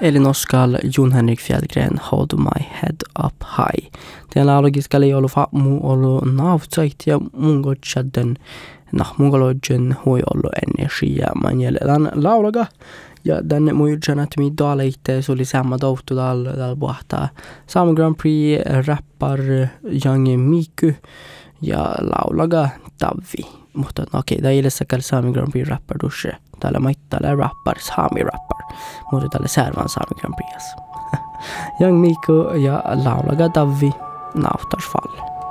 Elin Oskal, Jon-Henrik Fjällgren, Hold My Head Up High. Tämä laulakin oli ollut fa'mu ollut naavutsait ja mun kodsadden nahmungalojen hui ollut energia. Mä jäljellä laulaga. Ja tänne muistan, että mi daleitte se oli samma touhtu täällä puhtaa. Sami Grand Prix rappar Jange Miku ja laulaga Tavi. Mutta okei, tämä ei ole Sami Grand Prix rappar dusche. Täällä maittale rappar, Sami rappar. Mutta täällä särvan Sami Grand Prix. Jange Miku ja laulaga Tavi. Nautas fall.